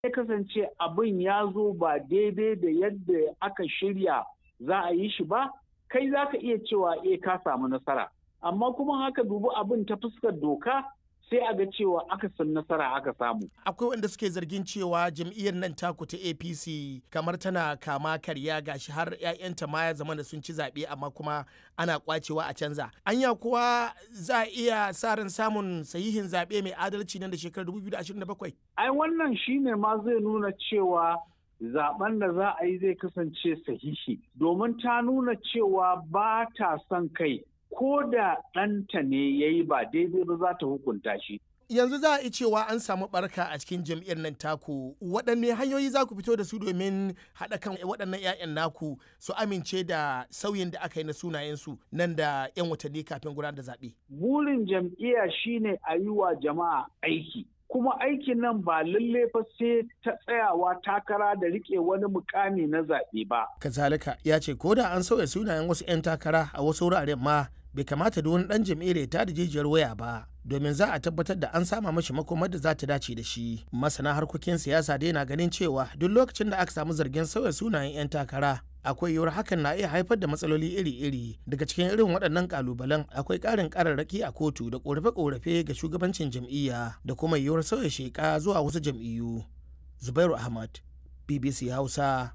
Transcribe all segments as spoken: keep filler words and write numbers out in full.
ya kasance abin ya zo ba daidai da yadda aka shirya za a yi shi ba, kai za ka iya cewa eh ka samu nasara. Amma kuma haka dubi abin ta fuskar doka sai a ga cewa aka san nasara aka samu. Akwai wanda suke zargin cewa jam'iyyar nan taku ta A P C kamar tana kama karya gashi har 'ya'yanta ma ya zama da sun ci zaɓe amma kuma ana kwacewa a canza. Anya kuwa za a iya sa ran samun sahihin zaɓe mai adalci nan da shekarar dubu biyu da ashirin da bakwai? Ai wannan shine ma zai nuna cewa zaben da za a yi zai kasance sahihi, domin ta nuna cewa ba ta son kai. Ko da ɗanta ne ya yi ba daidai ba za ta hukunta shi. Yanzu za a yi cewa an samu barka a cikin jam'iyyar nan taku, waɗanne hanyoyi za ku fito da su domin haɗa kan waɗannan 'ya'yan naku su amince da sauyin da aka yi na sunayensu nan da 'yan watanni kafin gudanar da zaɓe? Burin jam'iyya shine a yi wa jama'a aiki. Kuma aikin nan ba lalle fa sai ta tsayawa takara da rike wani mukami na zaɓe ba. Kazalika ya ce ko da an sauya sunayen wasu 'yan takara a wasu wuraren ma bai kamata da wani ɗan jam'iyyar ya tada jijiyar waya ba, domin za a tabbatar da an sama mashi makomar da za ta dace da shi. Masana harkokin siyasa dai na ganin cewa duk lokacin da aka samu zargin sauya sunayen 'yan takara akwai yiwuwar hakan na iya haifar da matsaloli iri-iri. Daga cikin irin waɗannan kalubalen akwai ƙarin ƙararraki a kotu da ƙorafe-ƙorafe ga shugabancin jam'iyya da kuma yiwuwar sauya sheƙa zuwa wasu jam'iyyu. Zubairu Ahmad, B B C Hausa,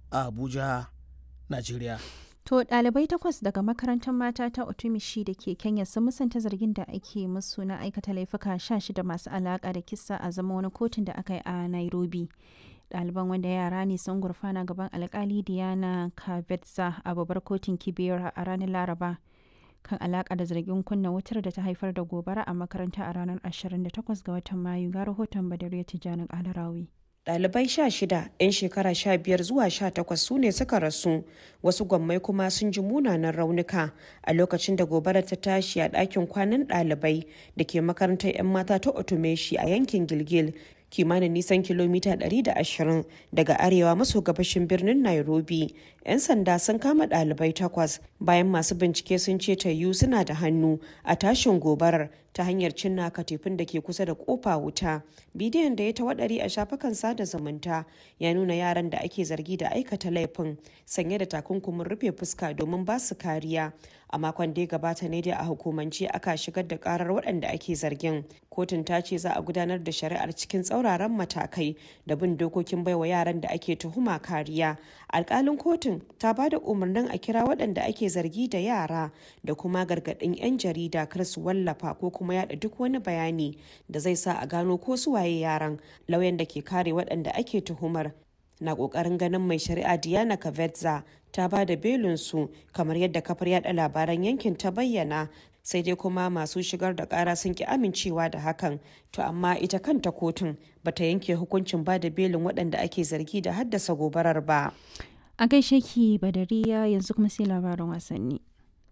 Abuja, Najeriya. To ɗalibai takwas daga makarantar mata ta Otumishi da ke Kenya sun musanta zargin da ake musu na aikata laifuka sha shida masu alaƙa da kisa a zama wani kotun da aka yi a Nairobi. Ɗaliban wanda yara ne sun gurfana gaban alkali Diana Kavetza a babbar kotun Kibera a ranar Laraba kan alaƙa da zargin kunna wutar da ta haifar da gobara a makaranta a ranar ashirin da takwas ga watan Mayu, ga rahoton Badariya Tijjani Alarawi. Ɗalibai sha shida 'yan shekara sha biyar zuwa sha takwas su ne suka rasu, wasu gwammai kuma sun ji munanan raunuka a lokacin da gobarar ta tashi a ɗakin kwanan ɗalibai da ke makarantar 'yan mata ta Otumeshi a yankin Gilgil, kimanin nisan kilomita ɗari da ashirin daga arewa maso gabashin birnin Nairobi. 'Yan sanda sun kama ɗalibai takwas bayan masu bincike sun ce tayu suna da hannu a tashin gobarar ta hanyar cinna katifin da ke kusa da kofa wuta. Bidiyon da ya tawaɗari a shafukan sada zumunta ya nuna yaran da ake zargi da aikata laifin sanye da takunkumin rufe fuska domin ba su kariya. A makon da ya gabata ne dai a hukumance aka shigar da karar waɗanda ake zargin. Kotun ta ce za a gudanar da shari'ar cikin tsauraran matakai da bin dokokin baiwa yaran da ake tuhuma kariya. Alƙalin kotun ta ba da umarnin a kira waɗanda ake zargi da yara da kuma gargaɗin 'yan jarida kar su wallafa ko kuma yada duk wani bayani da zai sa a gano ko su waye yaran. Lauyan da ke kare waɗanda ake tuhumar na ƙoƙarin ganin mai shari'a Diana Kavetza ta ba da belinsu kamar yadda kafar yada labaran yankin ta bayyana, sai dai kuma masu shigar da ƙara sun ki amincewa da hakan. To amma ita kanta kotun bata yanke hukuncin ba da belin waɗanda ake zargi da haddasa gobarar ba. A gaishe ki Badariya, yanzu kuma sai labaran wasanni.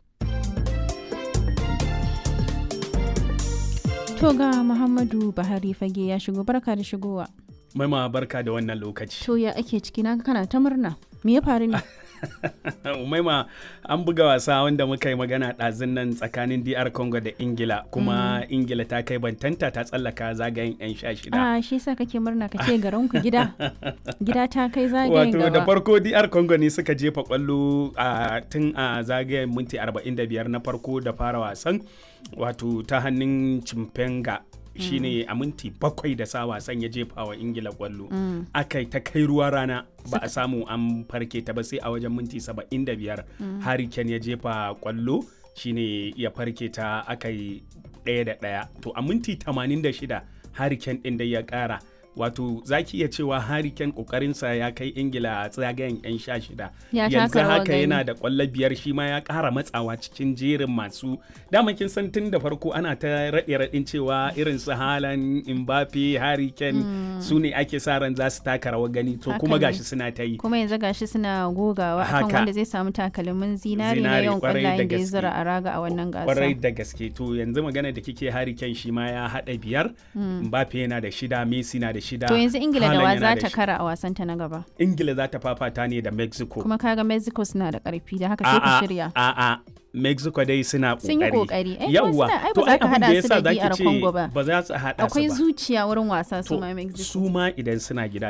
To ga Muhammadu Buhari fage ya shigo, barka da shigowa. Maima barka da wannan lokaci. To ya ake ciki na kana ta murna. Me ya faru ne? Maima an buga wasa wanda muka yi magana ɗazun nan tsakanin D R Congo da Ingila, kuma mm. Ingila ta kai bantanta ta tsallaka zagayen 'yan sha shida. Ah, shi yasa kake murna ka ce garin ku gida. Gida ta kai zagayen gaba. Wato da farko D R Congo ne suka jefa kwallo a tun a zagayen minti arba'in da biyar na farko da fara wasan, wato ta hannun Chimpenga. Shine a minti bakwai da sa wasan ya jefa wa Ingila kwallo. Mm. Aka ta kai ruwa rana ba a samu an farke ta ba sai a wajen minti saba'in da biyar mm. Harry Kane ya jefa kwallo shine ya farke ta, aka yi ɗaya da ɗaya. To a minti tamanin da shida Harry Kane ɗin da ya ƙara, wato zaki iya cewa Harry Kane kokarinsa ya kai Ingila a tsagayen 'yan sha shida. Yanzu haka yana da kwallo biyar, shi ma ya ƙara matsawa cikin jerin masu dama. Kin san tun da farko ana ta raɗe raɗin cewa irin su Haaland, Mbappe, Harry Kane mm. su ne ake sa ran za su taka rawar gani, to kuma gashi suna ta yi. Kuma yanzu gashi suna gogawa akan wanda zai samu takalmin zinari na yawan kwallayen da ya zura a raga a wannan gasa. Kwarai da gaske. To yanzu magana da kike, Harry Kane shi ma ya haɗa biyar, mm. Mbappe yana da shida, Messi na da shida. To yanzu Ingila da wa Haaland za yana ta shi. kara a wasanta na gaba. Ingila za ta fafata ne da Mexico. Kuma kaga Mexico suna da karfi da haka sai ku shirya. A'a, Mexico dai suna kokari. Sun yi kokari. Ai Yawwa. suna ai ba To za ai ka abin da hada su yasa da D R zaki Congo ce ba. ba za su hada su ba. Akwai zuciya wurin wasa su To ma Mexico. su ma idan suna gida